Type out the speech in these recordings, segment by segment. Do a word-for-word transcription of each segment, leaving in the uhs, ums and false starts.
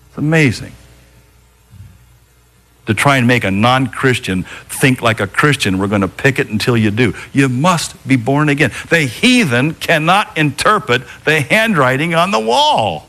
It's amazing. To try and make a non-Christian think like a Christian, we're going to pick it until you do. You must be born again. The heathen cannot interpret the handwriting on the wall.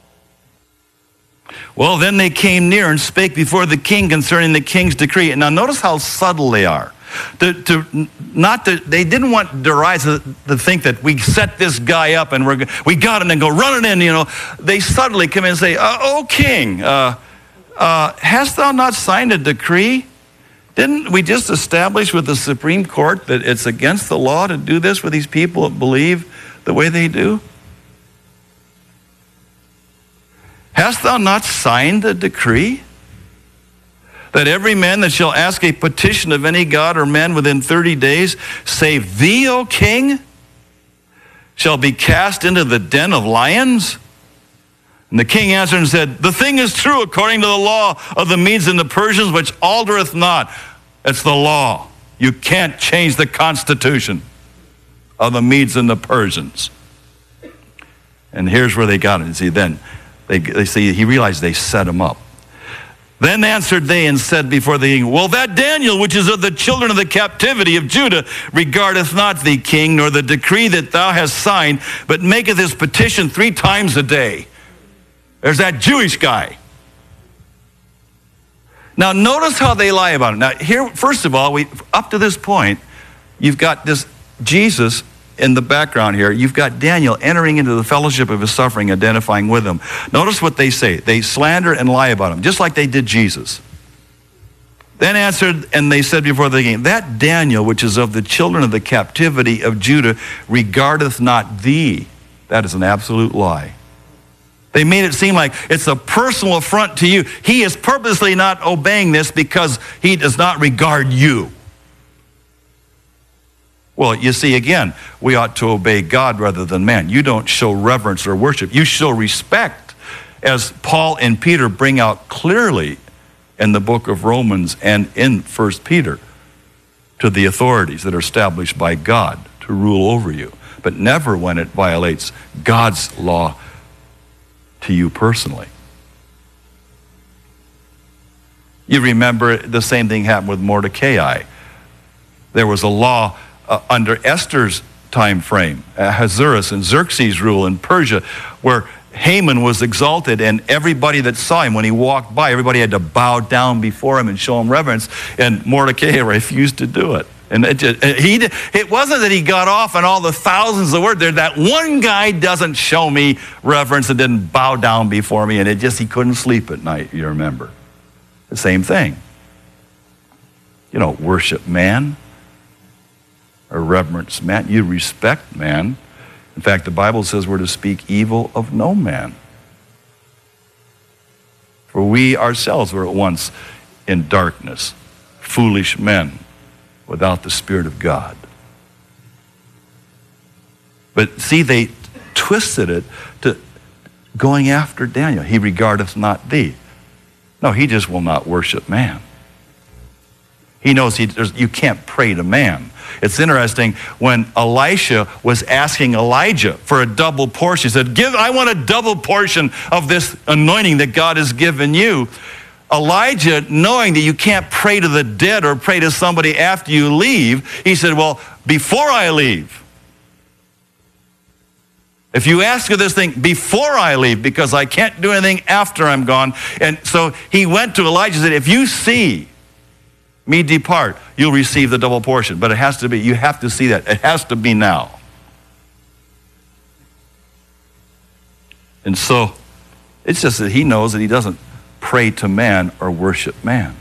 Well, then they came near and spake before the king concerning the king's decree. And now notice how subtle they are. To, to, not to, they didn't want Darius to, to think that we set this guy up and we're, we got him and go running in, you know. They subtly come in and say, uh, "O king, uh, uh, hast thou not signed a decree? Didn't we just establish with the Supreme Court that it's against the law to do this with these people that believe the way they do? Hast thou not signed a decree? That every man that shall ask a petition of any god or man within thirty days, save thee, O king, shall be cast into the den of lions?" And the king answered and said, "The thing is true according to the law of the Medes and the Persians, which altereth not." It's the law. You can't change the constitution of the Medes and the Persians. And here's where they got it. See, then they, they see, he realized they set him up. Then answered they and said before the king, "Well, that Daniel, which is of the children of the captivity of Judah, regardeth not thee, king, nor the decree that thou hast signed, but maketh his petition three times a day." There's that Jewish guy. Now, notice how they lie about it. Now, here, first of all, we up to this point, you've got this Jesus in the background here. You've got Daniel entering into the fellowship of his suffering, identifying with him. Notice what they say. They slander and lie about him, just like they did Jesus. Then answered, and they said before the king, "That Daniel, which is of the children of the captivity of Judah, regardeth not thee." That is an absolute lie. They made it seem like it's a personal affront to you. He is purposely not obeying this because he does not regard you. Well, you see, again, we ought to obey God rather than man. You don't show reverence or worship. You show respect, as Paul and Peter bring out clearly in the book of Romans and in First Peter, to the authorities that are established by God to rule over you, but never when it violates God's law to you personally. You remember the same thing happened with Mordecai. There was a law uh, under Esther's time frame, Ahasuerus and Xerxes' rule in Persia, where Haman was exalted, and everybody that saw him when he walked by, everybody had to bow down before him and show him reverence, and Mordecai refused to do it. And it, just, he, it wasn't that he got off on all the thousands of words there. That one guy doesn't show me reverence and didn't bow down before me, and it just, he couldn't sleep at night, you remember. The same thing. You don't worship man or reverence man. You respect man. In fact, the Bible says we're to speak evil of no man. For we ourselves were at once in darkness, foolish men, without the Spirit of God. But see, they twisted it to going after Daniel. He regardeth not thee. No, he just will not worship man. He knows he, you can't pray to man. It's interesting, when Elisha was asking Elijah for a double portion, he said, "Give, I want a double portion of this anointing that God has given you." Elijah, knowing that you can't pray to the dead or pray to somebody after you leave, he said, "Well, before I leave, if you ask of this thing before I leave, because I can't do anything after I'm gone." And so he went to Elijah and said, "If you see me depart, you'll receive the double portion." But it has to be, you have to see that. It has to be now. And so it's just that he knows that he doesn't pray to man or worship man.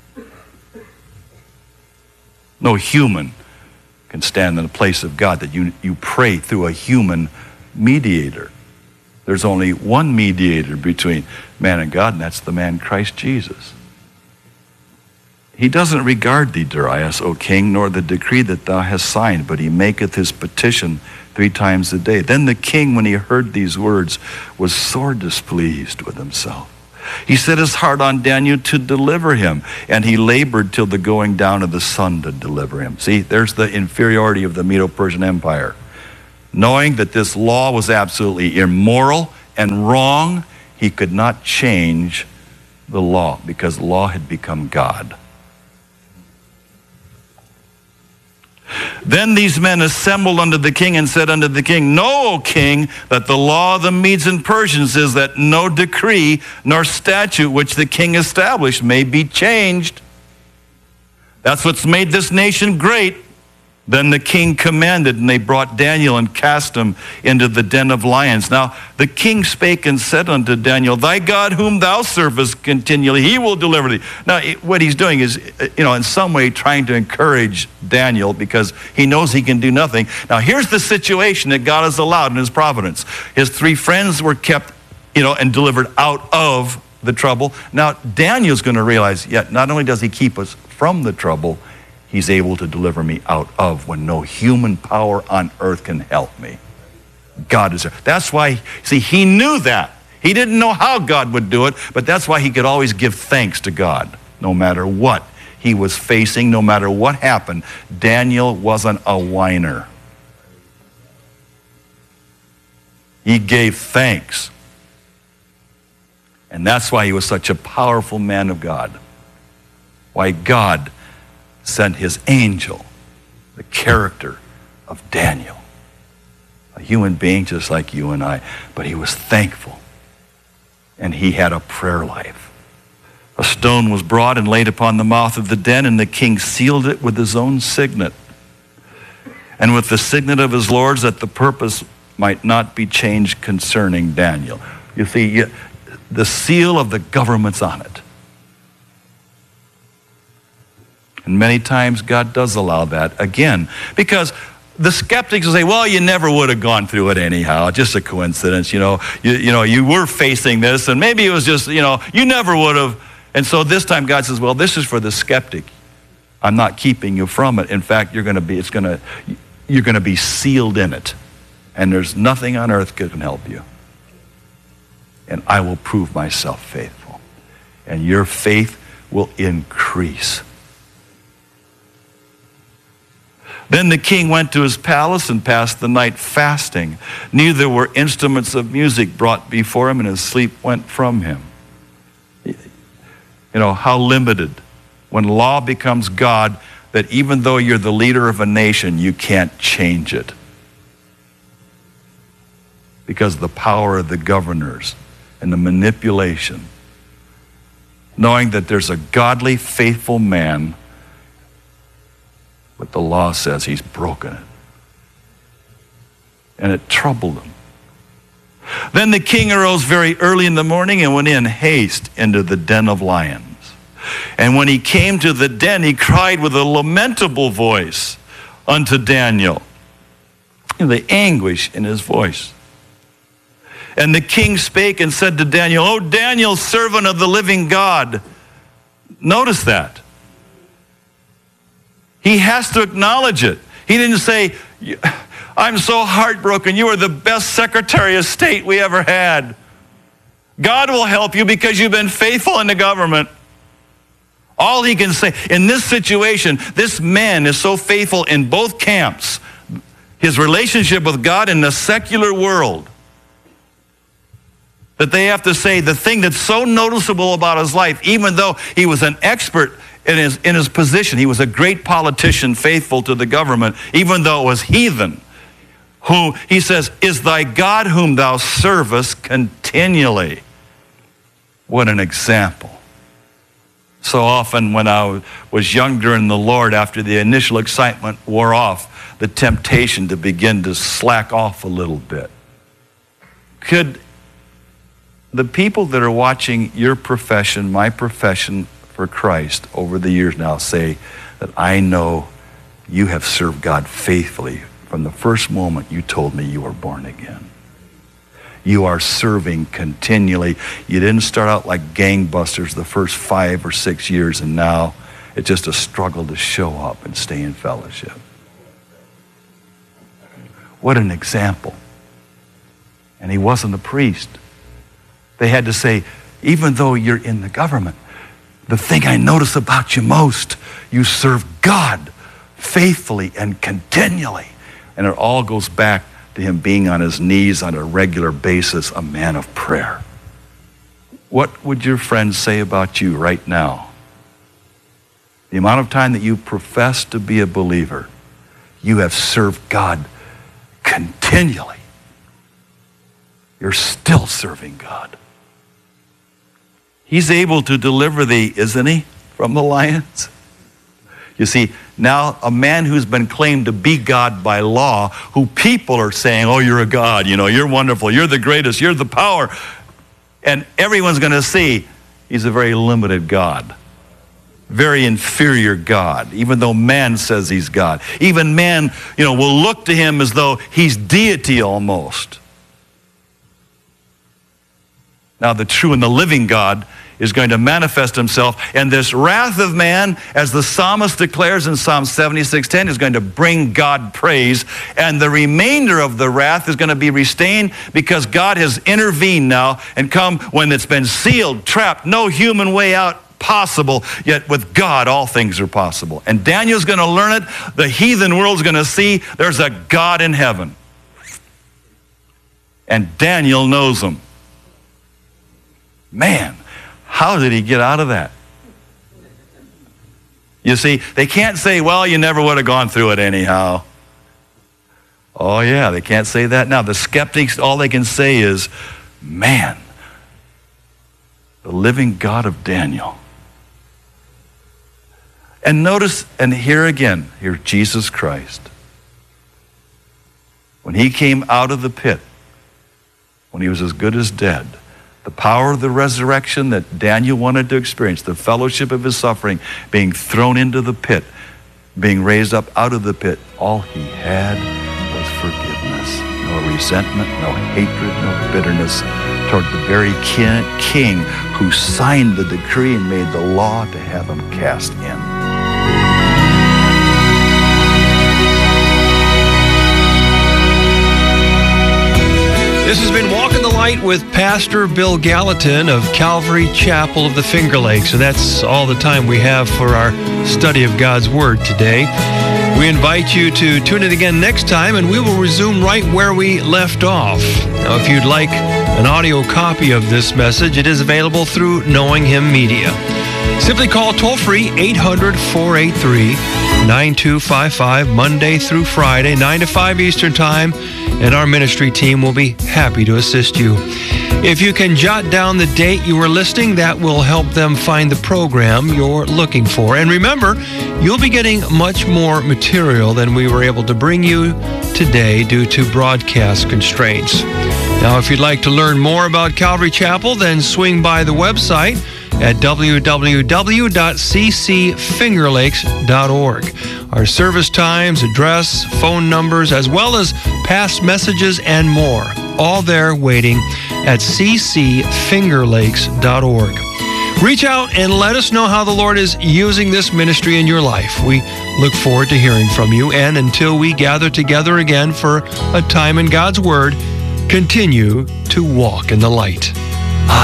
No human can stand in the place of God, that you, you pray through a human mediator. There's only one mediator between man and God, and that's the man Christ Jesus. He doesn't regard thee, Darius, O king, nor the decree that thou hast signed, but he maketh his petition three times a day. Then the king, when he heard these words, was sore displeased with himself. He set his heart on Daniel to deliver him, and he labored till the going down of the sun to deliver him. See, there's the inferiority of the Medo-Persian Empire. Knowing that this law was absolutely immoral and wrong, he could not change the law because law had become God. Then these men assembled unto the king and said unto the king, Know, O king, that the law of the Medes and Persians is that no decree nor statute which the king established may be changed. That's what's made this nation great. Then the king commanded, and they brought Daniel and cast him into the den of lions. Now the king spake and said unto Daniel, Thy God whom thou servest continually, he will deliver thee. Now what he's doing is, you know, in some way trying to encourage Daniel because he knows he can do nothing. Now here's the situation that God has allowed in his providence. His three friends were kept, you know, and delivered out of the trouble. Now Daniel's going to realize, yet not only does he keep us from the trouble, he's able to deliver me out of when no human power on earth can help me. God is there. That's why, see, he knew that. He didn't know how God would do it, but that's why he could always give thanks to God. No matter what he was facing, no matter what happened, Daniel wasn't a whiner. He gave thanks. And that's why he was such a powerful man of God. Why God sent his angel, the character of Daniel, a human being just like you and I, but he was thankful, and he had a prayer life. A stone was brought and laid upon the mouth of the den, and the king sealed it with his own signet, and with the signet of his lords, that the purpose might not be changed concerning Daniel. You see, the seal of the government's on it. And many times God does allow that, again, because the skeptics will say, well, you never would have gone through it anyhow, just a coincidence, you know, you, you know, you were facing this, and maybe it was just, you know, you never would have. And so this time God says, well, this is for the skeptic. I'm not keeping you from it. In fact, you're going to be, it's going to, you're going to be sealed in it. And there's nothing on earth that can help you. And I will prove myself faithful. And your faith will increase. Then the king went to his palace and passed the night fasting. Neither were instruments of music brought before him, and his sleep went from him. You know, how limited. When law becomes God, that even though you're the leader of a nation, you can't change it. Because of the power of the governors and the manipulation. Knowing that there's a godly, faithful man, but the law says he's broken it. And it troubled him. Then the king arose very early in the morning and went in haste into the den of lions. And when he came to the den, he cried with a lamentable voice unto Daniel. And the anguish in his voice. And the king spake and said to Daniel, O Daniel, servant of the living God. Notice that. He has to acknowledge it. He didn't say, I'm so heartbroken. You are the best Secretary of State we ever had. God will help you because you've been faithful in the government. All he can say, in this situation, this man is so faithful in both camps, his relationship with God and the secular world, that they have to say the thing that's so noticeable about his life, even though he was an expert in his, in his position, he was a great politician faithful to the government, even though it was heathen, who, he says, is thy God whom thou servest continually. What an example. So often when I was younger in the Lord, after the initial excitement wore off, the temptation to begin to slack off a little bit. Could the people that are watching your profession, my profession for Christ over the years now say that I know you have served God faithfully from the first moment you told me you were born again. You are serving continually. You didn't start out like gangbusters the first five or six years, and now it's just a struggle to show up and stay in fellowship. What an example. And he wasn't a priest. They had to say, even though you're in the government, the thing I notice about you most, you serve God faithfully and continually. And it all goes back to him being on his knees on a regular basis, a man of prayer. what would your friends say about you right now? The amount of time that you profess to be a believer, you have served God continually. You're still serving God. He's able to deliver thee, isn't he, from the lions? You see, now a man who's been claimed to be God by law, who people are saying, oh, you're a God, you know, you're wonderful, you're the greatest, you're the power. And everyone's going to see he's a very limited God, very inferior God, even though man says he's God. Even man, you know, will look to him as though he's deity almost. Now the true and the living God is going to manifest himself, and this wrath of man, as the psalmist declares in Psalm seventy-six ten, is going to bring God praise, and the remainder of the wrath is going to be restrained because God has intervened now and come when it's been sealed, trapped, no human way out possible, yet with God all things are possible. And Daniel's going to learn it. The heathen world's going to see there's a God in heaven. And Daniel knows him. Man, how did he get out of that? You see, they can't say, well, you never would have gone through it anyhow. Oh yeah, they can't say that now. The skeptics, all they can say is, man, the living God of Daniel. And notice, and here again, here Jesus Christ. When he came out of the pit, when he was as good as dead, the power of the resurrection that Daniel wanted to experience, the fellowship of his suffering, being thrown into the pit, being raised up out of the pit, all he had was forgiveness. No resentment, no hatred, no bitterness toward the very king who signed the decree and made the law to have him cast in. This has been Walk in the Light with Pastor Bill Gallatin of Calvary Chapel of the Finger Lakes. And that's all the time we have for our study of God's Word today. We invite you to tune in again next time, and we will resume right where we left off. Now, if you'd like an audio copy of this message, it is available through Knowing Him Media. Simply call toll-free eight hundred, four eight three, nine two five five, Monday through Friday, nine to five Eastern Time, and our ministry team will be happy to assist you. If you can jot down the date you are listening, that will help them find the program you're looking for. And remember, you'll be getting much more material than we were able to bring you today due to broadcast constraints. Now, if you'd like to learn more about Calvary Chapel, then swing by the website at w w w dot c c finger lakes dot org. Our service times, address, phone numbers, as well as past messages and more, all there waiting at c c finger lakes dot org. Reach out and let us know how the Lord is using this ministry in your life. We look forward to hearing from you, and until we gather together again for a time in God's Word, continue to walk in the light.